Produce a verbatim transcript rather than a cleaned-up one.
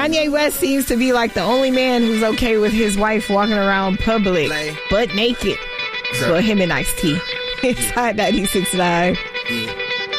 Kanye West seems to be like the only man who's okay with his wife walking around public, Lay. butt naked. So- For him and Ice-T. Inside ninety-six point nine. Yeah.